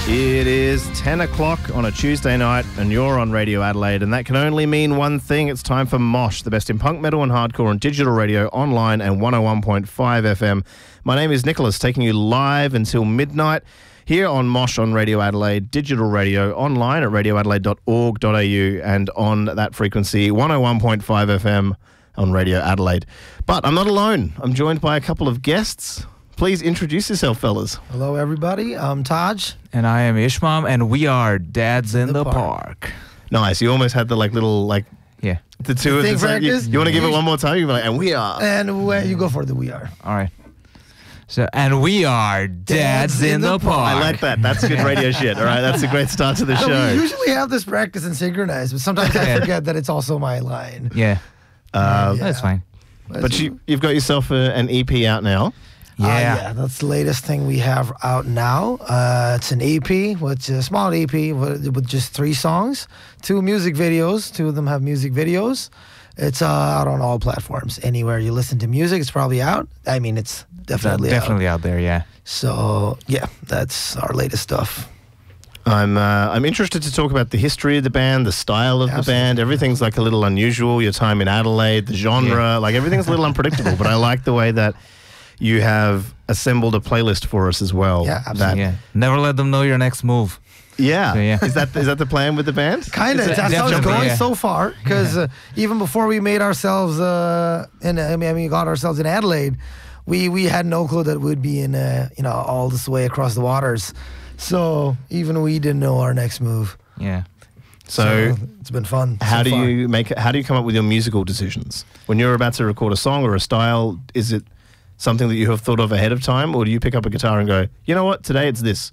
It is 10 o'clock on a Tuesday night and you're on Radio Adelaide, and that can only mean one thing. It's time for Mosh, the best in punk, metal and hardcore on digital radio, online and 101.5 FM. My name is Nicholas, taking you live until midnight here on Mosh on Radio Adelaide, digital radio, online at radioadelaide.org.au and on that frequency 101.5 FM on Radio Adelaide. But I'm not alone. I'm joined by a couple of guests. Please introduce yourself, fellas. Hello, everybody. I'm Taj. And I am Ishmael, and we are Dads in the Park. Nice. You almost had the Yeah. the two of them. You want to give it one more time? You'll be like, and we are. And when you go for the we are. All right. So, and we are Dads in the Park. I like that. That's good radio shit. All right. That's a great start to the So show. we usually have this practice and synchronize, but sometimes I forget that it's also my line. Yeah. That's fine. But you've got yourself an EP out now. Yeah. That's the latest thing we have out now. It's an EP, which is a small EP with just 3 songs, 2 music videos. 2 of them have music videos. It's out on all platforms. Anywhere you listen to music, it's probably out. I mean, it's definitely out there, yeah. So, yeah, that's our latest stuff. I'm interested to talk about the history of the band, the style of the band. Everything's like a little unusual. Your time in Adelaide, the genre, like everything's a little unpredictable. But I like the way that you have assembled a playlist for us as well. Yeah, absolutely. Never let them know your next move. Yeah. So, yeah. Is that the plan with the band? Kind of. That's how it's going so far. Because even before we made ourselves, got ourselves in Adelaide, we had no clue that we'd be in, all this way across the waters. So even we didn't know our next move. Yeah. So it's been fun. How do you come up with your musical decisions when you're about to record a song or a style? Is it something that you have thought of ahead of time, or do you pick up a guitar and go, you know what, today it's this?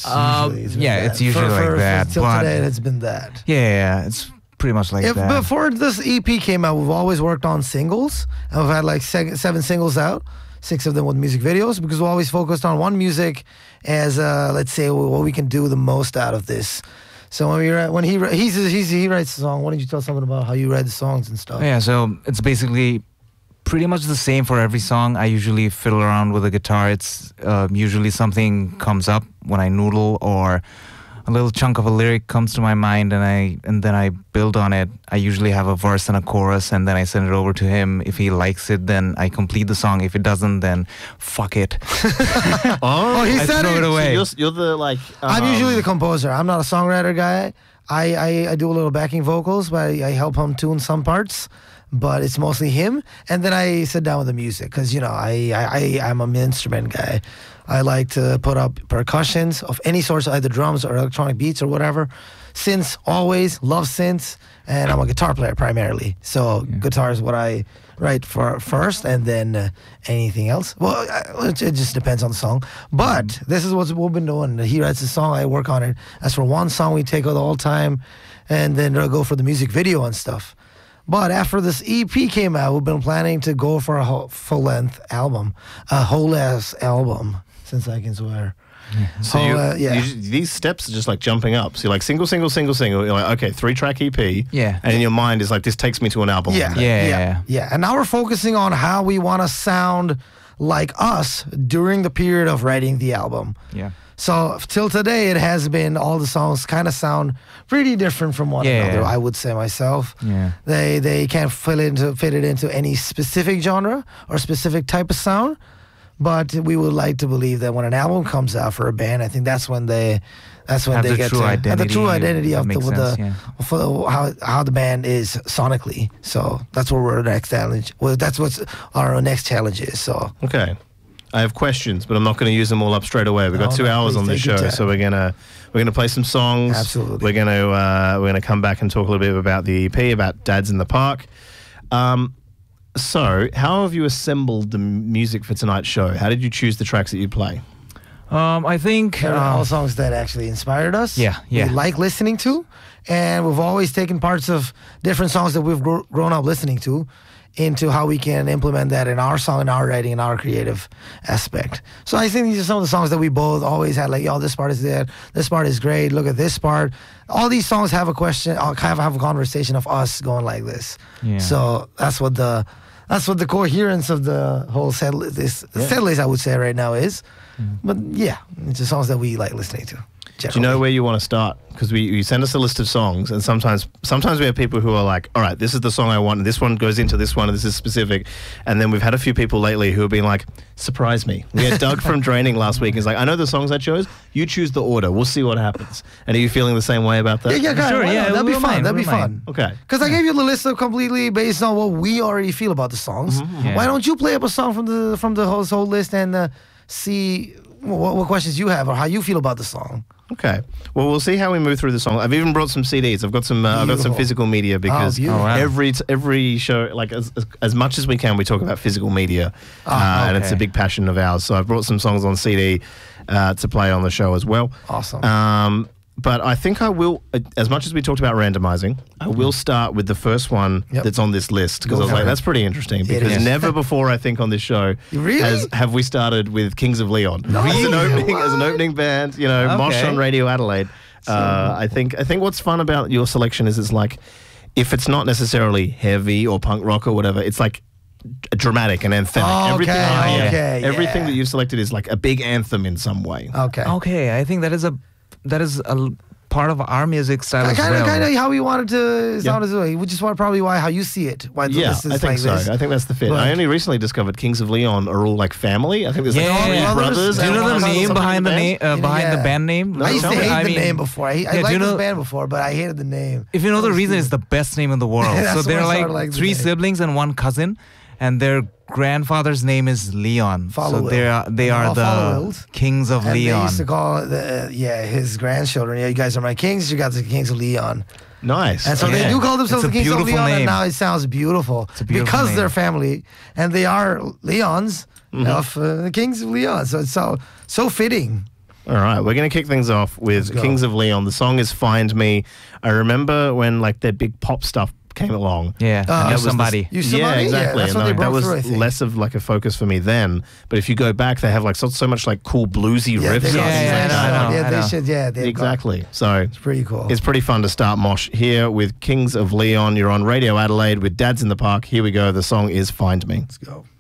It's usually like that. Till today, it's been that. Yeah, it's pretty much like that. Before this EP came out, we've always worked on singles, and we've had like 7 singles out, 6 of them with music videos, because we always focused on one music as, let's say, what we can do the most out of this. So when he writes the song, why don't you tell something about how you write the songs and stuff? Yeah, so it's basically pretty much the same for every song. I usually fiddle around with a guitar. It's usually something comes up when I noodle, or a little chunk of a lyric comes to my mind, and then I build on it. I usually have a verse and a chorus, and then I send it over to him. If he likes it, then I complete the song. If it doesn't, then fuck it. He said throw it away. So you're the I'm usually the composer. I'm not a songwriter guy. I do a little backing vocals, but I help him tune some parts. But it's mostly him, and then I sit down with the music because I'm an instrument guy. I like to put up percussions of any sort, either drums or electronic beats or whatever. Synths, always love synths, and I'm a guitar player primarily. So guitar is what I write for first, and then anything else. Well, it just depends on the song. But this is what we've been doing. He writes a song, I work on it. As for one song, we take it the whole time, and then go for the music video and stuff. But after this EP came out, we've been planning to go for a full-length album, a whole-ass album, since I can swear. Yeah. So these steps are just like jumping up. So you're like single. You're like, okay, 3-track EP. Yeah. And in your mind is like, this takes me to an album. Yeah. And now we're focusing on how we want to sound like us during the period of writing the album. Yeah. So till today, it has been all the songs kind of sound pretty different from one another. I would say myself. Yeah. They can't fit it into any specific genre or specific type of sound. But we would like to believe that when an album comes out for a band, I think that's when they get the true identity of how the band is sonically. So that's what our next challenge. Well, that's what our next challenge is. So okay. I have questions, but I'm not going to use them all up straight away. We've got 2 hours on this show, so we're gonna play some songs. Absolutely. We're gonna come back and talk a little bit about the EP, about Dads in the Park. So, how have you assembled the music for tonight's show? How did you choose the tracks that you play? I think they're all songs that actually inspired us. Yeah. We like listening to, and we've always taken parts of different songs that we've grown up listening to into how we can implement that in our song, in our writing, in our creative aspect. So I think these are some of the songs that we both always had, like, yo, this part is there, this part is great, look at this part. All these songs have a question, have a conversation of us going like this. Yeah. So that's what the coherence of the whole set list, I would say right now is. But yeah, it's the songs that we like listening to. Do you know where you want to start? Because you send us a list of songs, and sometimes we have people who are like, all right, this is the song I want, and this one goes into this one, and this is specific. And then we've had a few people lately who have been like, surprise me. We had Doug from Draining last week. He's like, I know the songs I chose. You choose the order. We'll see what happens. And are you feeling the same way about that? Yeah, Sure, yeah, that'd be fun. That'd be fun. Okay. Because I gave you the list of completely based on what we already feel about the songs. Yeah. Why don't you play up a song from the whole list and see what questions you have or how you feel about the song? Okay. Well, we'll see how we move through the song. I've even brought some CDs. I've got some Beautiful. physical media because beautiful. wow. every show, like as much as we can, we talk about physical media, and it's a okay. big passion of ours. So I've brought some songs on CD to play on the show as well. Awesome. But I think I will, as much as we talked about randomizing, I will start with the first one Yep. that's on this list because I was for like, it. that's pretty interesting because is. never before I think on this show Really? have we started with Kings of Leon as an opening band. You know, Mosh Okay. on Radio Adelaide. I think what's fun about your selection is it's like if it's not necessarily heavy or punk rock or whatever, it's like dramatic and anthemic. Everything that you've selected is like a big anthem in some way. Okay. Okay, I think that is a part of our music style as Kind well. of how we wanted to sound as well. Which is probably how you see it. Why the Yeah, list is I think like so. this. I think that's the fit. But- I only recently discovered Kings of Leon are all like family. I think there's like Yeah, three yeah. brothers. Do you and know the something name in behind the band? name behind the band name? I used to tell me. hate the name before. I do liked you this know- band before, but I hated the name. If you know the reason, it's the best name in the world. That's So why they're I like started liking the three name. siblings and one cousin, and their grandfather's name is Leon. Follow so Will. they are All follow the Wills. kings of And they Leon. used to call his grandchildren. Yeah, you guys are my kings. You guys are the kings of Leon. Nice. And so they Yeah. do call themselves It's the a kings of beautiful Leon, and name. now it sounds beautiful, a beautiful because name. they're family and they are Leons of the kings of Leon. So it's so fitting. All right, we're going to kick things off with go. Kings of Leon. The song is Find Me. I remember when like their big pop stuff came along. Yeah, that You're was the- Somebody. You Yeah, Somebody? exactly. that's And what they that broke was through, I think. less of like a focus for me then. But if you go back, they have like so much like cool bluesy riffs. they and got things yeah, like I that. know. Yeah, they know. should. Yeah, they've got- Exactly. So It's pretty cool. it's pretty fun to start Mosh here with Kings of Leon. You're on Radio Adelaide with Dads in the Park. Here we go. The song is Find Me. Let's go.